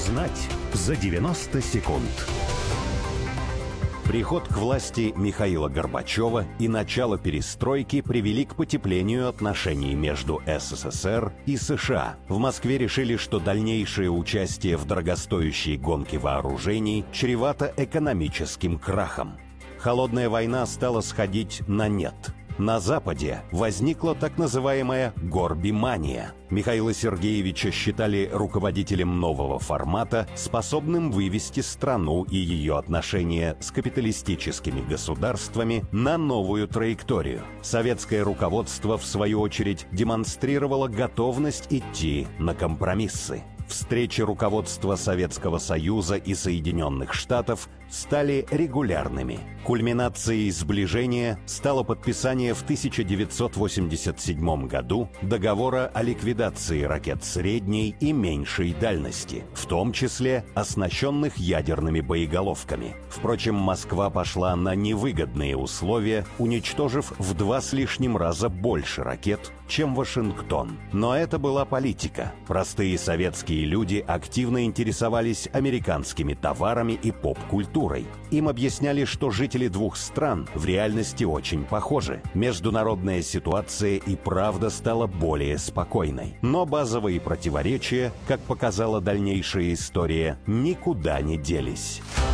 Узнать за 90 секунд. Приход к власти Михаила Горбачева и начало перестройки привели к потеплению отношений между СССР и США. В Москве решили, что дальнейшее участие в дорогостоящей гонке вооружений чревато экономическим крахом. Холодная война стала сходить на нет. На Западе возникла так называемая «горбимания». Михаила Сергеевича считали руководителем нового формата, способным вывести страну и ее отношения с капиталистическими государствами на новую траекторию. Советское руководство, в свою очередь, демонстрировало готовность идти на компромиссы. Встречи руководства Советского Союза и Соединенных Штатов стали регулярными. Кульминацией сближения стало подписание в 1987 году договора о ликвидации ракет средней и меньшей дальности, в том числе оснащенных ядерными боеголовками. Впрочем, Москва пошла на невыгодные условия, уничтожив в 2 с лишним раза больше ракет, чем Вашингтон. Но это была политика. Простые советские люди активно интересовались американскими товарами и поп-культурой. Им объясняли, что жители двух стран в реальности очень похожи. Международная ситуация и правда стала более спокойной. Но базовые противоречия, как показала дальнейшая история, никуда не делись.